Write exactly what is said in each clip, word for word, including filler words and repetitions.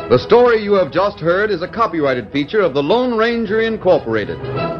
The story you have just heard is a copyrighted feature of the Lone Ranger Incorporated.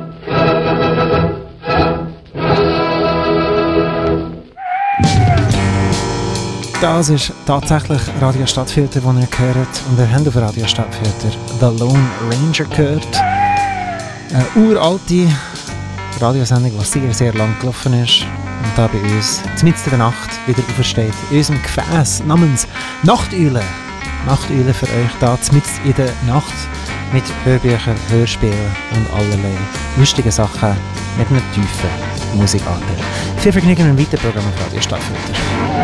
Das ist tatsächlich Radio Stadtfilter, den ihr gehört. Und ihr habt auf Radio Stadtfilter The Lone Ranger gehört. Eine uralte Radiosendung, die sehr, sehr lang gelaufen ist. Und da bei uns, mitten in der Nacht, wieder aufersteht. In unserem Gefäß namens Nachteule. Nachteule für euch da, mitten in der Nacht. Mit Hörbüchern, Hörspielen und allerlei lustigen Sachen mit einem tiefen Musikalter. Viel Vergnügen im weiteren Programm auf Radio Stadtfilter.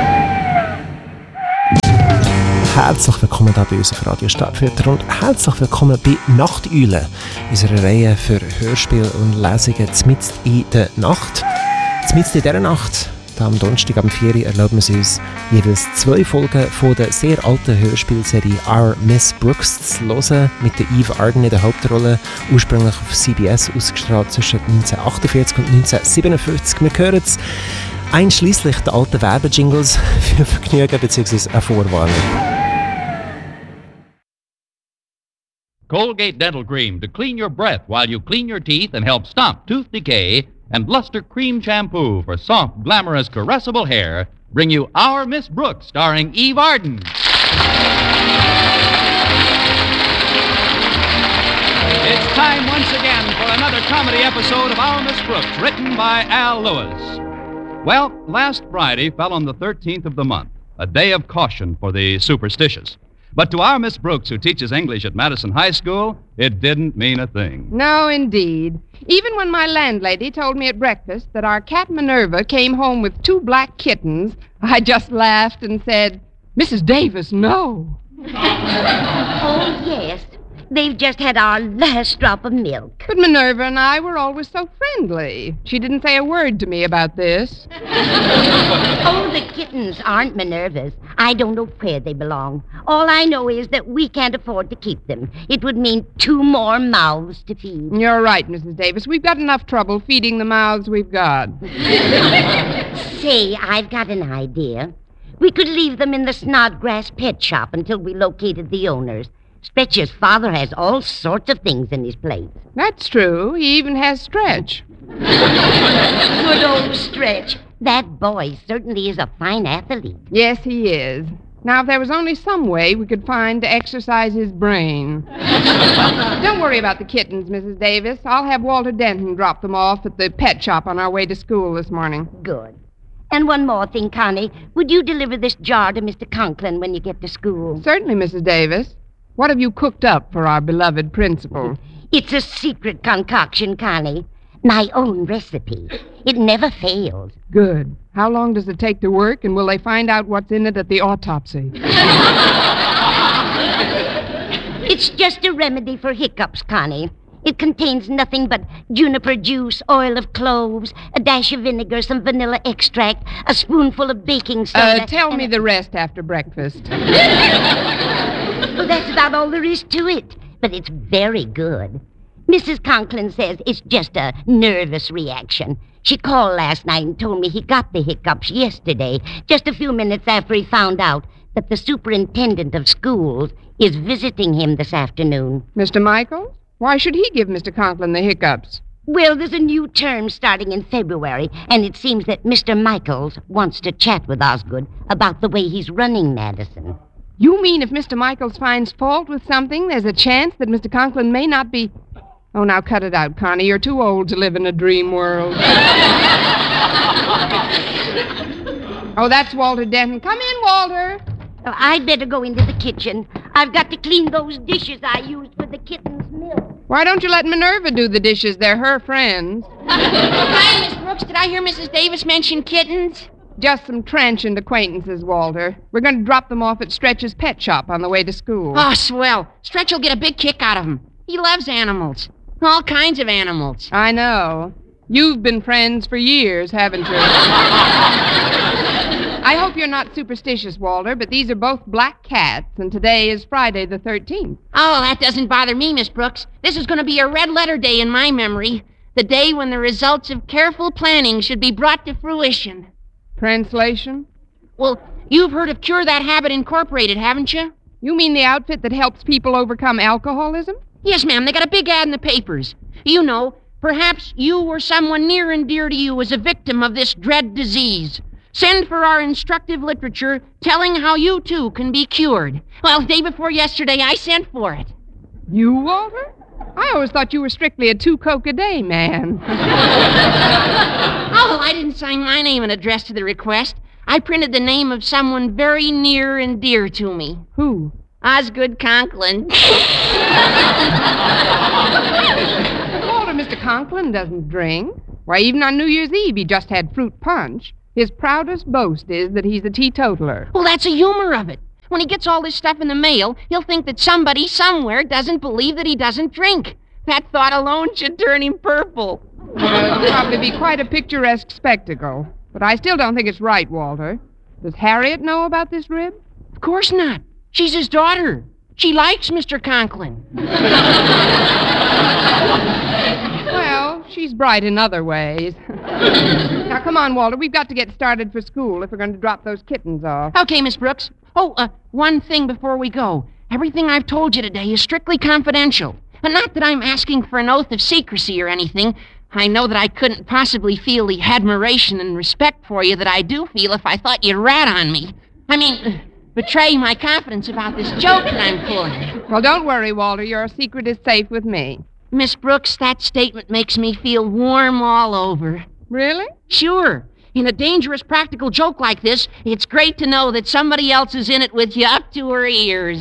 Herzlich willkommen hier bei uns auf Radio Stadtfilter und herzlich willkommen bei Nachteule, unserer Reihe für Hörspiele und Lesungen mitten in der Nacht. Mitten in dieser Nacht, am Donnerstag am vier Uhr, erlauben wir es uns, jeweils zwei Folgen von der sehr alten Hörspielserie Our Miss Brooks zu hören, mit der Eve Arden in der Hauptrolle, ursprünglich auf C B S ausgestrahlt zwischen neunzehnhundertachtundvierzig und neunzehnhundertsiebenundfünfzig. Wir hören es einschliesslich die alten Werbejingles für Vergnügen bzw. eine Vorwarnung. Colgate Dental Cream to clean your breath while you clean your teeth and help stop tooth decay, and Luster Cream Shampoo for soft, glamorous, caressable hair bring you Our Miss Brooks, starring Eve Arden. It's time once again for another comedy episode of Our Miss Brooks, written by Al Lewis. Well, last Friday fell on the thirteenth of the month, a day of caution for the superstitious. But to our Miss Brooks, who teaches English at Madison High School, it didn't mean a thing. No, indeed. Even when my landlady told me at breakfast that our cat Minerva came home with two black kittens, I just laughed and said, Missus Davis, no. Oh, yes. They've just had our last drop of milk. But Minerva and I were always so friendly. She didn't say a word to me about this. Oh, the kittens aren't Minerva's. I don't know where they belong. All I know is that we can't afford to keep them. It would mean two more mouths to feed. You're right, Missus Davis. We've got enough trouble feeding the mouths we've got. Say, I've got an idea. We could leave them in the Snodgrass pet shop until we located the owners. Stretch's father has all sorts of things in his plate. That's true. He even has Stretch. Good old Stretch. That boy certainly is a fine athlete. Yes, he is. Now, if there was only some way we could find to exercise his brain. Don't worry about the kittens, Missus Davis. I'll have Walter Denton drop them off at the pet shop on our way to school this morning. Good. And one more thing, Connie. Would you deliver this jar to Mister Conklin when you get to school? Certainly, Missus Davis. What have you cooked up for our beloved principal? It's a secret concoction, Connie. My own recipe. It never fails. Good. How long does it take to work, and will they find out what's in it at the autopsy? It's just a remedy for hiccups, Connie. It contains nothing but juniper juice, oil of cloves, a dash of vinegar, some vanilla extract, a spoonful of baking soda. Uh, tell me a... the rest after breakfast. Well, that's about all there is to it. But it's very good. Missus Conklin says it's just a nervous reaction. She called last night and told me he got the hiccups yesterday, just a few minutes after he found out that the superintendent of schools is visiting him this afternoon. Mister Michaels? Why should he give Mister Conklin the hiccups? Well, there's a new term starting in February, and it seems that Mister Michaels wants to chat with Osgood about the way he's running Madison. You mean if Mister Michaels finds fault with something, there's a chance that Mister Conklin may not be... Oh, now cut it out, Connie. You're too old to live in a dream world. Oh, that's Walter Denton. Come in, Walter. Oh, I'd better go into the kitchen. I've got to clean those dishes I used for the kitten's milk. Why don't you let Minerva do the dishes? They're her friends. Hi, Miss Brooks. Did I hear Missus Davis mention kittens? Just some transient acquaintances, Walter. We're going to drop them off at Stretch's pet shop on the way to school. Oh, swell. Stretch will get a big kick out of them. He loves animals. All kinds of animals. I know. You've been friends for years, haven't you? I hope you're not superstitious, Walter, but these are both black cats, and today is Friday the thirteenth. Oh, that doesn't bother me, Miss Brooks. This is going to be a red-letter day in my memory. The day when the results of careful planning should be brought to fruition. Translation? Well, you've heard of Cure That Habit Incorporated, haven't you? You mean the outfit that helps people overcome alcoholism? Yes, ma'am. They got a big ad in the papers. You know, perhaps you or someone near and dear to you is a victim of this dread disease. Send for our instructive literature telling how you, too, can be cured. Well, day before yesterday, I sent for it. You, Walter? I always thought you were strictly a two-coke-a-day man. Oh, I didn't sign my name and address to the request. I printed the name of someone very near and dear to me. Who? Osgood Conklin. Walter, Mister Conklin doesn't drink. Why, even on New Year's Eve, he just had fruit punch. His proudest boast is that he's a teetotaler. Well, that's the humor of it. When he gets all this stuff in the mail, he'll think that somebody somewhere doesn't believe that he doesn't drink. That thought alone should turn him purple. Well, it'll probably be quite a picturesque spectacle. But I still don't think it's right, Walter. Does Harriet know about this rib? Of course not. She's his daughter. She likes Mister Conklin. Well, she's bright in other ways. Now, come on, Walter. We've got to get started for school if we're going to drop those kittens off. Okay, Miss Brooks. Oh, uh, one thing before we go. Everything I've told you today is strictly confidential. And not that I'm asking for an oath of secrecy or anything. I know that I couldn't possibly feel the admiration and respect for you that I do feel if I thought you'd rat on me. I mean, betray my confidence about this joke that I'm pulling. Well, don't worry, Walter. Your secret is safe with me. Miss Brooks, that statement makes me feel warm all over. Really? Sure. In a dangerous practical joke like this, it's great to know that somebody else is in it with you up to her ears.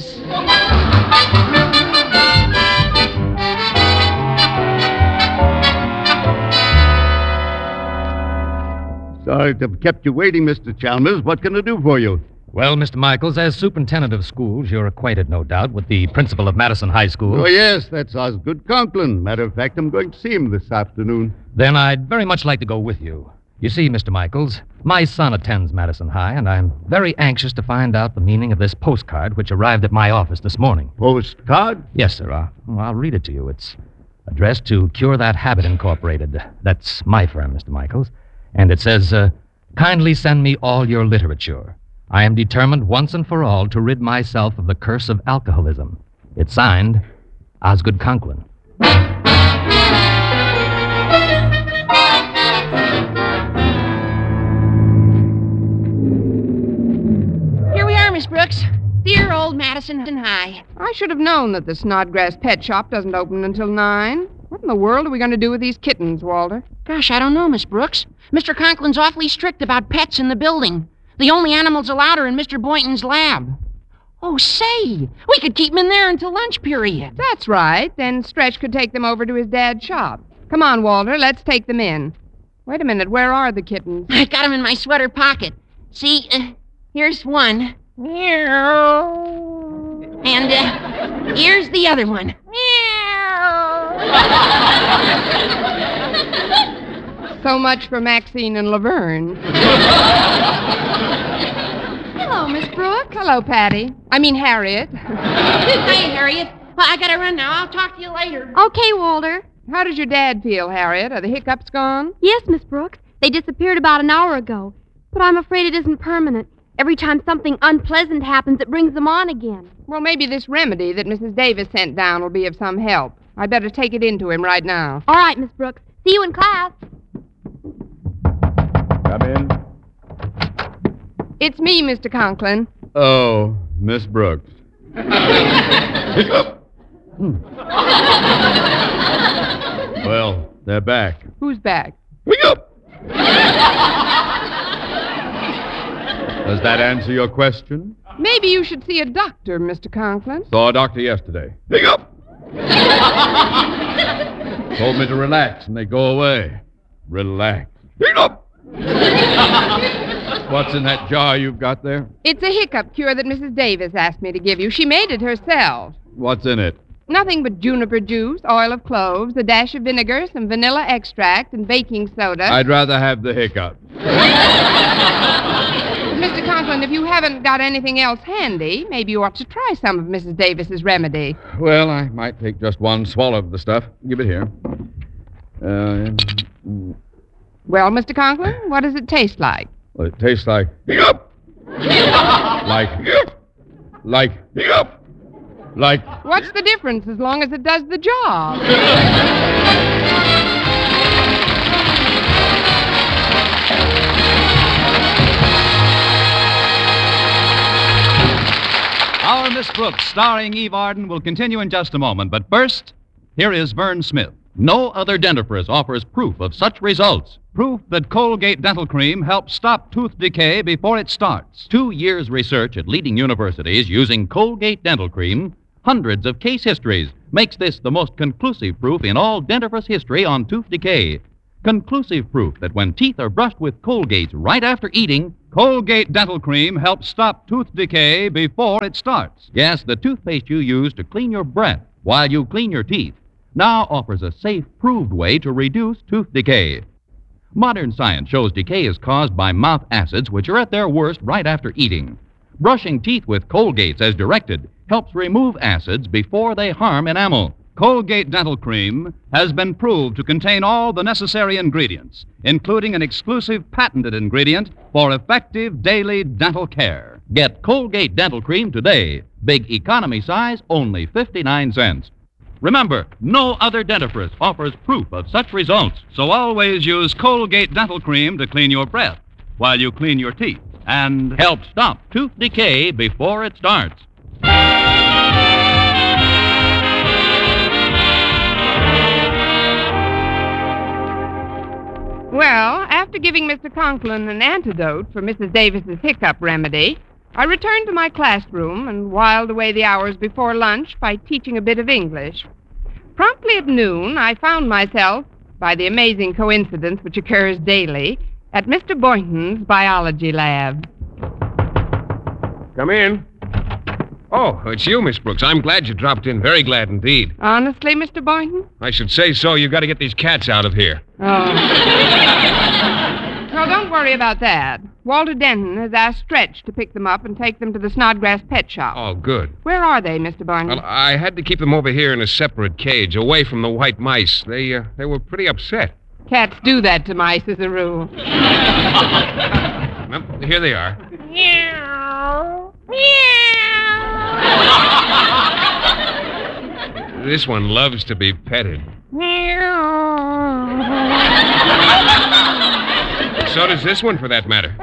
Sorry to have kept you waiting, Mister Chalmers. What can I do for you? Well, Mister Michaels, as superintendent of schools, you're acquainted, no doubt, with the principal of Madison High School. Oh, yes, that's Osgood Conklin. Matter of fact, I'm going to see him this afternoon. Then I'd very much like to go with you. You see, Mister Michaels, my son attends Madison High, and I'm very anxious to find out the meaning of this postcard which arrived at my office this morning. Postcard? Yes, sir. I'll, I'll read it to you. It's addressed to Cure That Habit Incorporated. That's my firm, Mister Michaels. And it says, uh, kindly send me all your literature. I am determined once and for all to rid myself of the curse of alcoholism. It's signed, Osgood Conklin. Here we are, Miss Brooks. Dear old Madison High. I should have known that the Snodgrass Pet Shop doesn't open until nine. What in the world are we going to do with these kittens, Walter? Gosh, I don't know, Miss Brooks. Mister Conklin's awfully strict about pets in the building. The only animals allowed are in Mister Boynton's lab. Oh, say, we could keep them in there until lunch period. That's right. Then Stretch could take them over to his dad's shop. Come on, Walter, let's take them in. Wait a minute, where are the kittens? I got them in my sweater pocket. See, uh, here's one. And uh, here's the other one. So much for Maxine and Laverne. Hello, Miss Brooks. Hello, Patty. I mean, Harriet. Hi, Harriet. Well, I gotta run now. I'll talk to you later. Okay, Walter. How does your dad feel, Harriet? Are the hiccups gone? Yes, Miss Brooks. They disappeared about an hour ago. But I'm afraid it isn't permanent. Every time something unpleasant happens, it brings them on again. Well, maybe this remedy that Missus Davis sent down will be of some help. I'd better take it into him right now. All right, Miss Brooks. See you in class. Come in. It's me, Mister Conklin. Oh, Miss Brooks. Well, they're back. Who's back? Does that answer your question? Maybe you should see a doctor, Mister Conklin. Saw a doctor yesterday. Pick up! Told me to relax, and they go away. Relax. Pick up! What's in that jar you've got there? It's a hiccup cure that Missus Davis asked me to give you. She made it herself. What's in it? Nothing but juniper juice, oil of cloves, a dash of vinegar, some vanilla extract, and baking soda. I'd rather have the hiccup. Mister Conklin, if you haven't got anything else handy, maybe you ought to try some of Missus Davis's remedy. Well, I might take just one swallow of the stuff. Give it here. Uh, Well, Mister Conklin, what does it taste like? well, it tastes like... Hiccup! Like... Hiccup! Like, yup. Like, What's the difference as long as it does the job? Our Miss Brooks, starring Eve Arden, will continue in just a moment. But first, here is Vern Smith. No other dentifrice offers proof of such results. Proof that Colgate Dental Cream helps stop tooth decay before it starts. Two years' research at leading universities using Colgate Dental Cream, hundreds of case histories, makes this the most conclusive proof in all dentifrice history on tooth decay. Conclusive proof that when teeth are brushed with Colgate right after eating, Colgate Dental Cream helps stop tooth decay before it starts. Yes, the toothpaste you use to clean your breath while you clean your teeth now offers a safe, proved way to reduce tooth decay. Modern science shows decay is caused by mouth acids, which are at their worst right after eating. Brushing teeth with Colgates as directed helps remove acids before they harm enamel. Colgate Dental Cream has been proved to contain all the necessary ingredients, including an exclusive patented ingredient for effective daily dental care. Get Colgate Dental Cream today. Big economy size, only fifty-nine cents. Remember, no other dentifrice offers proof of such results, so always use Colgate Dental Cream to clean your breath while you clean your teeth and help stop tooth decay before it starts. Well, after giving Mister Conklin an antidote for Missus Davis's hiccup remedy, I returned to my classroom and whiled away the hours before lunch by teaching a bit of English. Promptly at noon, I found myself, by the amazing coincidence which occurs daily, at Mister Boynton's biology lab. Come in. Oh, it's you, Miss Brooks. I'm glad you dropped in. Very glad indeed. Honestly, Mister Boynton? I should say so. You've got to get these cats out of here. Oh. Well, don't worry about that. Walter Denton has asked Stretch to pick them up and take them to the Snodgrass Pet Shop. Oh, good. Where are they, Mister Boynton? Well, I had to keep them over here in a separate cage, away from the white mice. They, uh, they were pretty upset. Cats do that to mice as a rule. Well, here they are. Meow. This one loves to be petted. So does this one, for that matter.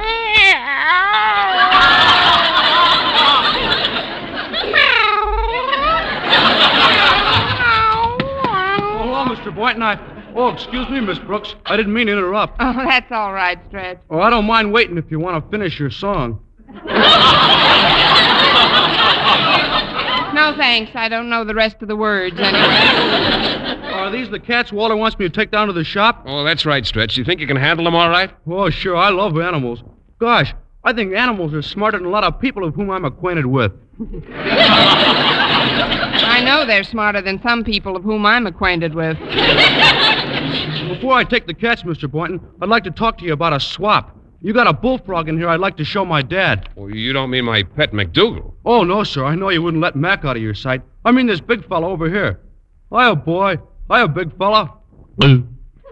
Hello, Mister Boynton. I... Oh, excuse me, Miss Brooks. I didn't mean to interrupt. Oh, that's all right, Stretch. Oh, I don't mind waiting if you want to finish your song. No, thanks. I don't know the rest of the words anyway. Are these the cats Walter wants me to take down to the shop? Oh, that's right, Stretch. You think you can handle them all right? Oh, sure. I love animals. Gosh, I think animals are smarter than a lot of people of whom I'm acquainted with. I know they're smarter than some people of whom I'm acquainted with. Before I take the cats, Mister Boynton, I'd like to talk to you about a swap. You got a bullfrog in here I'd like to show my dad. Oh, you don't mean my pet McDougal? Oh, no, sir. I know you wouldn't let Mac out of your sight. I mean this big fella over here. Hiya, boy. Hiya, big fella. You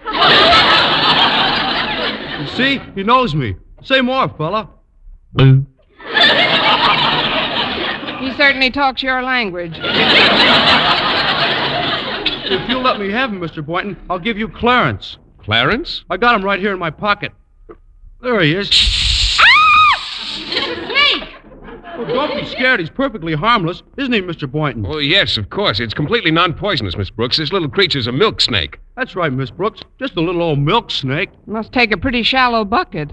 see? He knows me. Say more, fella. He certainly talks your language. If you'll let me have him, Mister Boynton, I'll give you Clarence. Clarence? I got him right here in my pocket. There he is. It's a snake! Oh, don't be scared. He's perfectly harmless. Isn't he, Mister Boynton? Oh, yes, of course. It's completely non-poisonous, Miss Brooks. This little creature's a milk snake. That's right, Miss Brooks. Just a little old milk snake. Must take a pretty shallow bucket.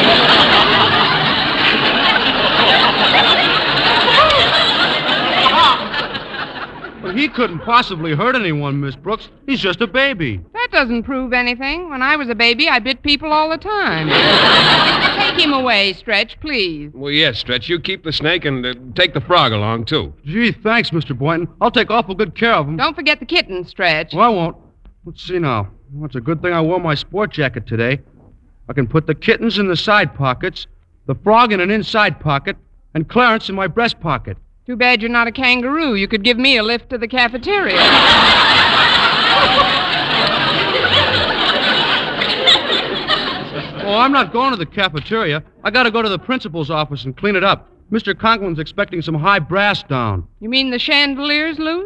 But he couldn't possibly hurt anyone, Miss Brooks. He's just a baby. That doesn't prove anything. When I was a baby, I bit people all the time. Take him away, Stretch, please. Well, yes, Stretch. You keep the snake and uh, take the frog along, too. Gee, thanks, Mister Boynton. I'll take awful good care of him. Don't forget the kitten, Stretch. Well, I won't. Let's see now. Well, it's a good thing I wore my sport jacket today. I can put the kittens in the side pockets, the frog in an inside pocket, and Clarence in my breast pocket. Too bad you're not a kangaroo. You could give me a lift to the cafeteria. Oh, I'm not going to the cafeteria. I got to go to the principal's office and clean it up. Mister Conklin's expecting some high brass down. You mean the chandelier's loose?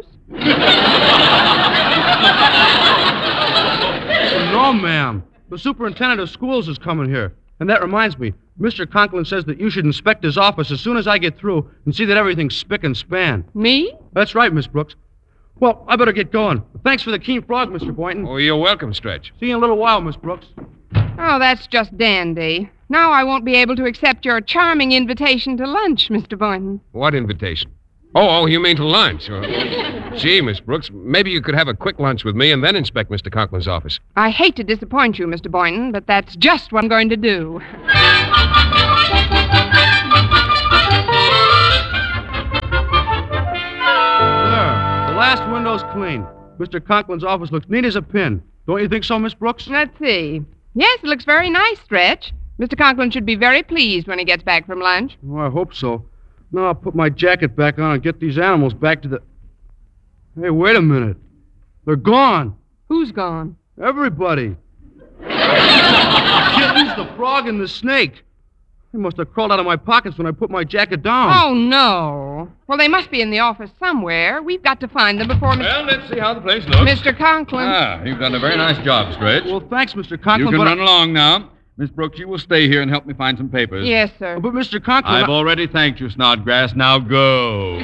No, ma'am. The superintendent of schools is coming here. And that reminds me, Mister Conklin says that you should inspect his office as soon as I get through and see that everything's spick and span. Me? That's right, Miss Brooks. Well, I better get going. Thanks for the keen frog, Mister Boynton. Oh, you're welcome, Stretch. See you in a little while, Miss Brooks. Oh, that's just dandy. Now I won't be able to accept your charming invitation to lunch, Mister Boynton. What invitation? Oh, oh, you mean to lunch? Oh. Gee, Miss Brooks, maybe you could have a quick lunch with me and then inspect Mister Conklin's office. I hate to disappoint you, Mister Boynton, but that's just what I'm going to do. There. The last window's clean. Mister Conklin's office looks neat as a pin. Don't you think so, Miss Brooks? Let's see. Yes, it looks very nice, Stretch. Mister Conklin should be very pleased when he gets back from lunch. Oh, I hope so. Now I'll put my jacket back on and get these animals back to the... Hey, wait a minute. They're gone. Who's gone? Everybody. The kittens, the frog, and the snake. They must have crawled out of my pockets when I put my jacket down. Oh, no. Well, they must be in the office somewhere. We've got to find them before... Well, let's see how the place looks. Mister Conklin. Ah, you've done a very nice job, Stretch. Well, thanks, Mister Conklin, You can but run I... along now. Miss Brooks, you will stay here and help me find some papers. Yes, sir. But, Mister Conklin... I've I... already thanked you, Snodgrass. Now go.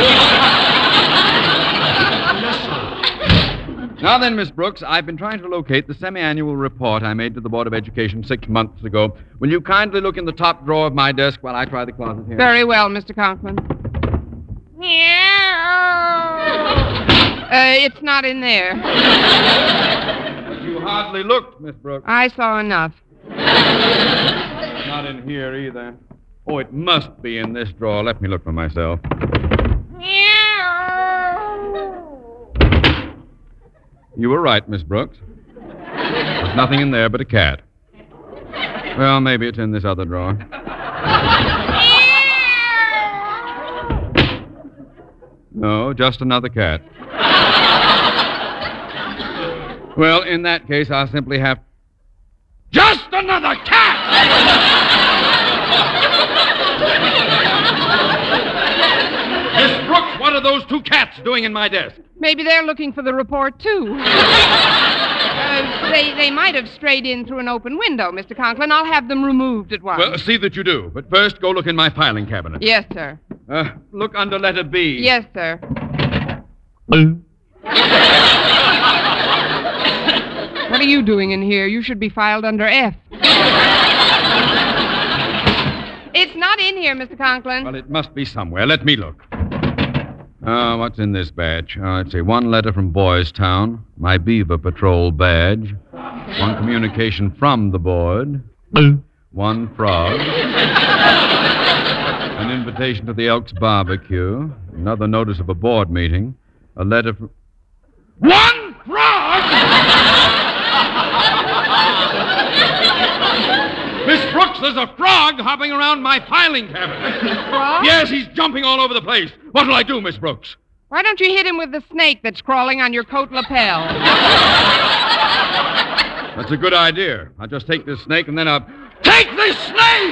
Now then, Miss Brooks, I've been trying to locate the semi-annual report I made to the Board of Education six months ago. Will you kindly look in the top drawer of my desk while I try the closet here? Very well, Mister Conklin. uh, it's not in there. But you hardly looked, Miss Brooks. I saw enough. It's not in here either. Oh, it must be in this drawer. Let me look for myself. You were right, Miss Brooks. There's nothing in there but a cat. Well, maybe it's in this other drawer. No, just another cat. Well, in that case, I'll simply have... Just another cat! Miss Brooks, what are those two cats doing in my desk? Maybe they're looking for the report, too. uh, they, they might have strayed in through an open window, Mister Conklin. I'll have them removed at once. Well, see that you do. But first, go look in my filing cabinet. Yes, sir. Uh, look under letter B. Yes, sir. What are you doing in here? You should be filed under F. It's not in here, Mister Conklin. Well, it must be somewhere. Let me look. Uh, what's in this batch? Uh, let's see. One letter from Boys Town. My Beaver Patrol badge. One communication from the board. One frog. An invitation to the Elks barbecue. Another notice of a board meeting. A letter from... One frog! Miss Brooks, there's a frog hopping around my filing cabinet. Frog? Yes, he's jumping all over the place. What'll I do, Miss Brooks? Why don't you hit him with the snake that's crawling on your coat lapel? That's a good idea. I'll just take this snake and then I'll... Take this snake!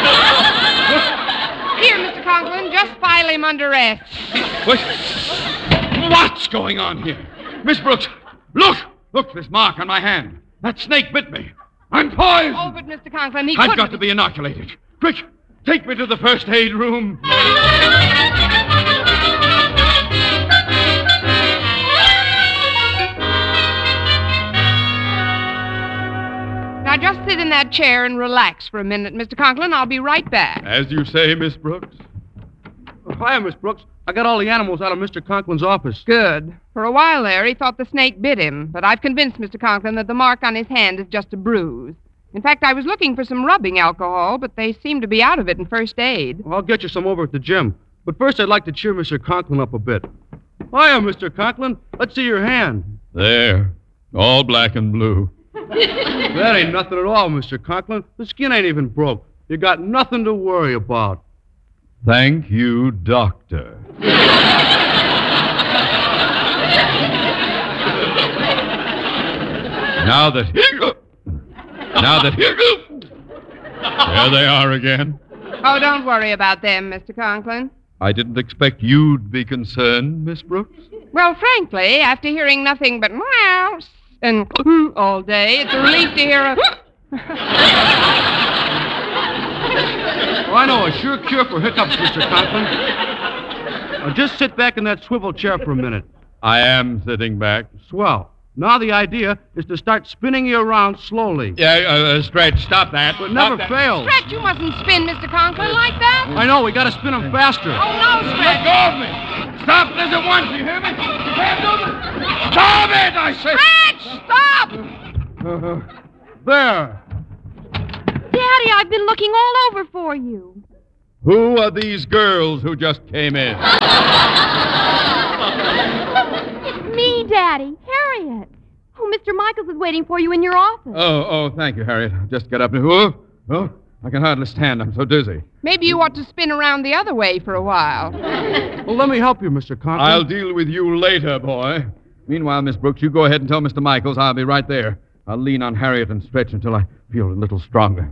Here, Mister Conklin, just file him under arrest. What? What's going on here? Miss Brooks, look! Look, this mark on my hand. That snake bit me. I'm poisoned. Oh, but Mister Conklin, he I've couldn't... got to be inoculated. Quick, take me to the first aid room. Now, just sit in that chair and relax for a minute, Mister Conklin. I'll be right back. As you say, Miss Brooks. Oh, hiya, Miss Brooks. I got all the animals out of Mister Conklin's office. Good. For a while there, he thought the snake bit him, but I've convinced Mister Conklin that the mark on his hand is just a bruise. In fact, I was looking for some rubbing alcohol, but they seem to be out of it in first aid. Well, I'll get you some over at the gym. But first, I'd like to cheer Mister Conklin up a bit. Hiya, Mister Conklin. Let's see your hand. There. All black and blue. That ain't nothing at all, Mister Conklin. The skin ain't even broke. You got nothing to worry about. Thank you, Doctor. Now that... Now that... There they are again. Oh, don't worry about them, Mister Conklin. I didn't expect you'd be concerned, Miss Brooks. Well, frankly, after hearing nothing but meows and all day, it's a relief to hear a... Oh, I know a sure cure for hiccups, Mister Conklin. Now, just sit back in that swivel chair for a minute. I am sitting back. Swell. Now the idea is to start spinning you around slowly. Yeah, uh, Stretch, stop that. But never Stop that. fails. Stretch, you mustn't spin, Mister Conklin, like that. I know, we gotta spin them faster. Oh, no, Stretch. Let go of me. Stop this at once, you hear me? You can't do this. Stop it, I say. Stretch, stop! Uh, there. Daddy, I've been looking all over for you. Who are these girls who just came in? It's me, Daddy. Harriet. Oh, Mister Michaels is waiting for you in your office. Oh, oh, thank you, Harriet. I'll just get up and... Oh, oh, I can hardly stand. I'm so dizzy. Maybe you ought to spin around the other way for a while. Well, let me help you, Mister Conklin. I'll deal with you later, boy. Meanwhile, Miss Brooks, you go ahead and tell Mister Michaels I'll be right there. I'll lean on Harriet and Stretch until I feel a little stronger.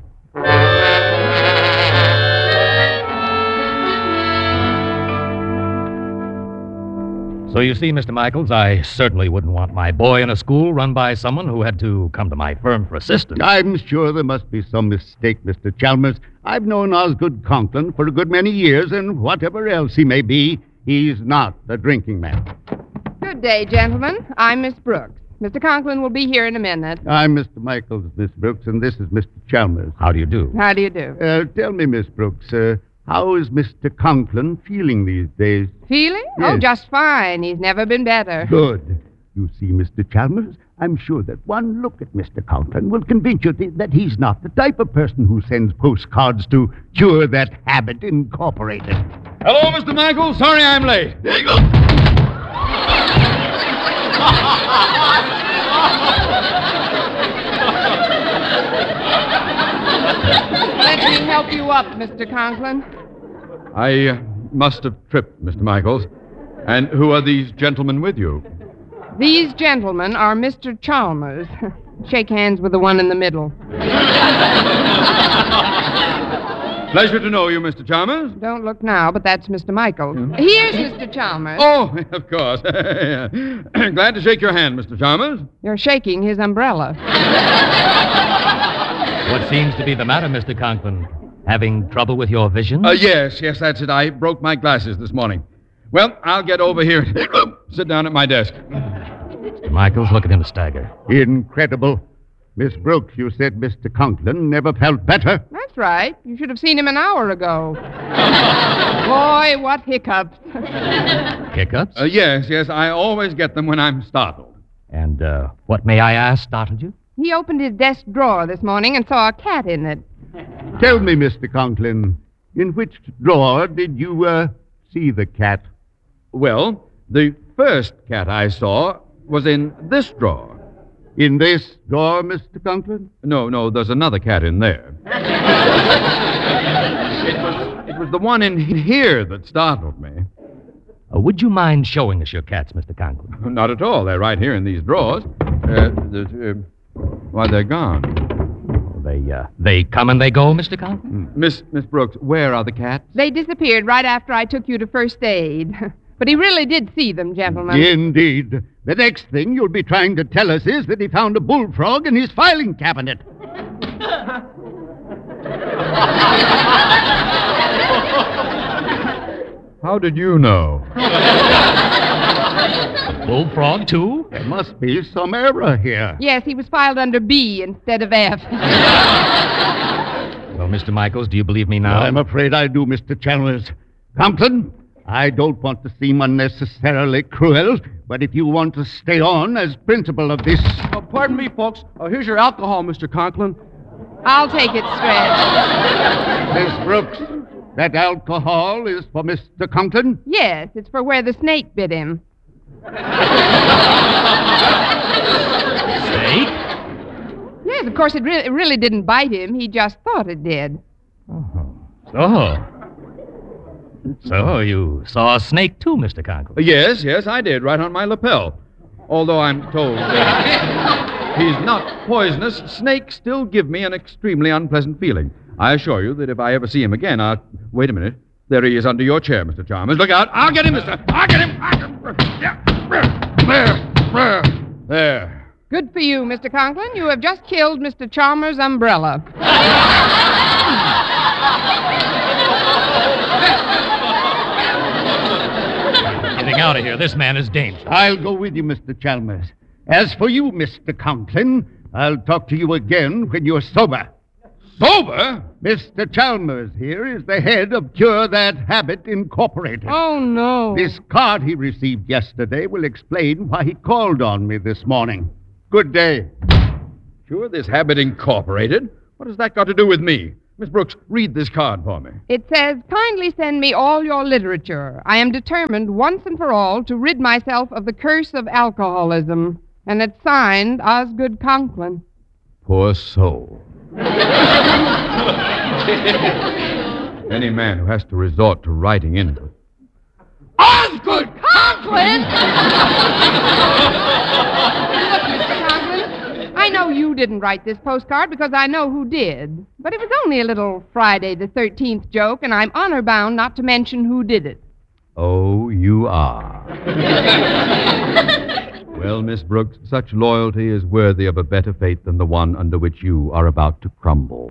So you see, Mister Michaels, I certainly wouldn't want my boy in a school run by someone who had to come to my firm for assistance. I'm sure there must be some mistake, Mister Chalmers. I've known Osgood Conklin for a good many years, and whatever else he may be, he's not a drinking man. Good day, gentlemen. I'm Miss Brooks. Mister Conklin will be here in a minute. I'm Mister Michaels, Miss Brooks, and this is Mister Chalmers. How do you do? How do you do? Uh, tell me, Miss Brooks, uh, how is Mister Conklin feeling these days? Feeling? Yes. Oh, just fine. He's never been better. Good. You see, Mister Chalmers, I'm sure that one look at Mister Conklin will convince you th- that he's not the type of person who sends postcards to Cure That Habit Incorporated. Hello, Mister Michaels. Sorry I'm late. There you go. Let me help you up, Mister Conklin. I uh, must have tripped, Mister Michaels. And who are these gentlemen with you? These gentlemen are Mister Chalmers. Shake hands with the one in the middle. Pleasure to know you, Mister Chalmers. Don't look now, but that's Mister Michaels. Here's Mister Chalmers. Oh, of course. Glad to shake your hand, Mister Chalmers. You're shaking his umbrella. What seems to be the matter, Mister Conklin? Having trouble with your vision? Uh, yes, yes, that's it. I broke my glasses this morning. Well, I'll get over here and sit down at my desk. Mister Michaels, look at him stagger. Incredible. Miss Brooks, you said Mister Conklin never felt better. That's right. You should have seen him an hour ago. Boy, what hiccups. Hiccups? Uh, yes, yes, I always get them when I'm startled. And uh, what, may I ask, startled you? He opened his desk drawer this morning and saw a cat in it. Tell me, Mister Conklin, in which drawer did you, uh, see the cat? Well, the first cat I saw was in this drawer. In this drawer, Mister Conklin? No, no, there's another cat in there. it, was, it was the one in here that startled me. Uh, would you mind showing us your cats, Mister Conklin? Not at all. They're right here in these drawers. Uh, uh, why, they're gone. They, uh, they come and they go, Mister Conklin? Miss, Miss Brooks, where are the cats? They disappeared right after I took you to first aid. But he really did see them, gentlemen. Indeed. The next thing you'll be trying to tell us is that he found a bullfrog in his filing cabinet. How did you know? A bullfrog, too? There must be some error here. Yes, he was filed under B instead of F. Well, Mister Michaels, do you believe me now? I'm afraid I do, Mister Chalmers. Conklin, I don't want to seem unnecessarily cruel, but if you want to stay on as principal of this... Oh, pardon me, folks. Oh, here's your alcohol, Mister Conklin. I'll take it, Stretch. Miss Brooks, that alcohol is for Mister Conklin? Yes, it's for where the snake bit him. Snake? Yes, of course, it, re- it really didn't bite him. He just thought it did. Oh. So... So you saw a snake, too, Mister Conklin? Yes, yes, I did, right on my lapel. Although I'm told that he's not poisonous, snakes still give me an extremely unpleasant feeling. I assure you that if I ever see him again, I'll... Wait a minute. There he is under your chair, Mister Chalmers. Look out. I'll get him, mister. I'll get him. I'll get him. Yeah. There. There. There. Good for you, Mister Conklin. You have just killed Mister Chalmers' umbrella. Getting out of here. This man is dangerous. I'll go with you, Mister Chalmers. As for you, Mister Conklin, I'll talk to you again when you're sober. Sober? Mister Chalmers here is the head of Cure That Habit Incorporated. Oh, no. This card he received yesterday will explain why he called on me this morning. Good day. Cure This Habit Incorporated? What has that got to do with me? Miss Brooks, read this card for me. It says, kindly send me all your literature. I am determined once and for all to rid myself of the curse of alcoholism. And it's signed Osgood Conklin. Poor soul. Any man who has to resort to writing in Osgood Conklin! Look, Mister Conklin, I know you didn't write this postcard because I know who did. But it was only a little Friday the thirteenth joke, and I'm honor bound not to mention who did it. Oh, you are. Well, Miss Brooks, such loyalty is worthy of a better fate than the one under which you are about to crumble.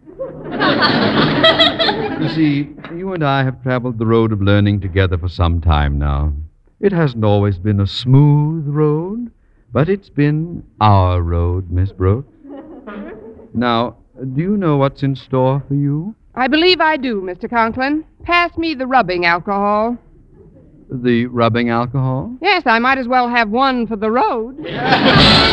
You see, you and I have traveled the road of learning together for some time now. It hasn't always been a smooth road, but it's been our road, Miss Brooks. Now, do you know what's in store for you? I believe I do, Mister Conklin. Pass me the rubbing alcohol. The rubbing alcohol? Yes, I might as well have one for the road.